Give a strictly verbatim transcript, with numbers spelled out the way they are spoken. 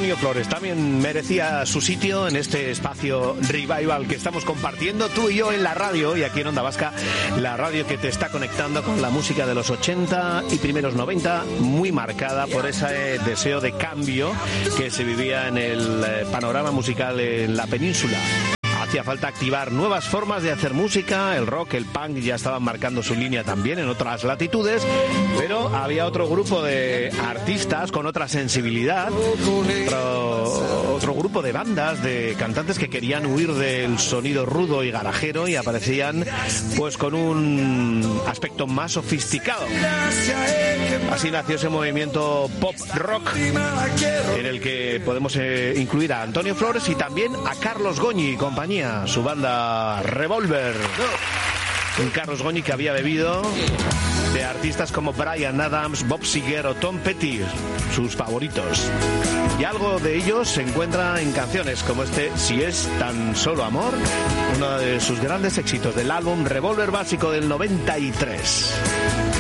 Antonio Flores también merecía su sitio en este espacio revival que estamos compartiendo tú y yo en la radio, y aquí en Onda Vasca, la radio que te está conectando con la música de los ochenta y primeros noventa, muy marcada por ese deseo de cambio que se vivía en el panorama musical en la península. Hacía falta activar nuevas formas de hacer música, el rock, el punk ya estaban marcando su línea también en otras latitudes, pero había otro grupo de artistas con otra sensibilidad, otro, otro grupo de bandas, de cantantes que querían huir del sonido rudo y garajero y aparecían pues con un aspecto más sofisticado. Así nació ese movimiento pop rock en el que podemos eh, incluir a Antonio Flores y también a Carlos Goñi y compañía, su banda Revolver. Un Carlos Goñi que había bebido de artistas como Bryan Adams, Bob Seger o Tom Petty, sus favoritos. Y algo de ellos se encuentra en canciones como este Si es tan solo amor, uno de sus grandes éxitos del álbum Revolver básico del noventa y tres.